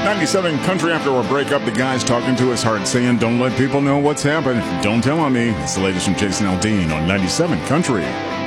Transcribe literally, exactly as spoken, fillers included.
ninety-seven Country. After our breakup, the guy's talking to his heart, saying, don't let people know what's happened. Don't tell on me. It's the latest from Jason Aldean on ninety-seven Country.